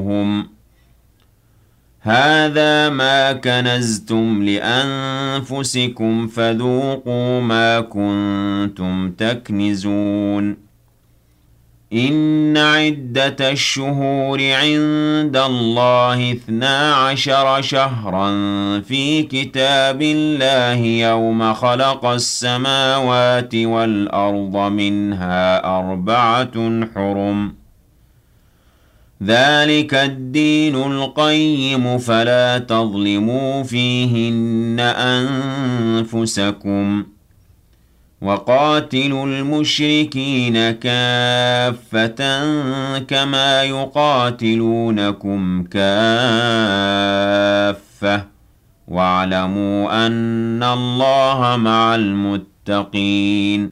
لهم هذا ما كنزتم لأنفسكم فذوقوا ما كنتم تكنزون إن عدة الشهور عند الله 12 شهرا في كتاب الله يوم خلق السماوات والأرض منها 4 حرم ذلك الدين القيم فلا تظلموا فيهن أنفسكم وقاتلوا المشركين كافة كما يقاتلونكم كافة واعلموا أن الله مع المتقين